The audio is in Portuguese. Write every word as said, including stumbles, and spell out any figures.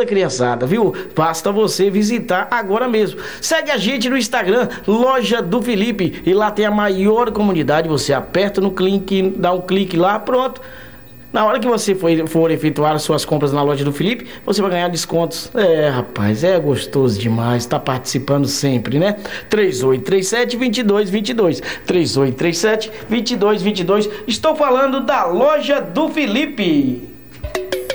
criançada, viu? Basta você visitar agora mesmo. Segue a gente no Instagram, Loja do Felipe, e lá tem a maior comunidade. Você aperta no clique, dá um clique lá, pronto. Na hora que você for, for efetuar as suas compras na Loja do Felipe, você vai ganhar descontos. É, rapaz, é gostoso demais. Tá participando sempre, né? três oito três sete, dois dois dois dois. três oito três sete, dois dois dois dois. Estou falando da Loja do Felipe.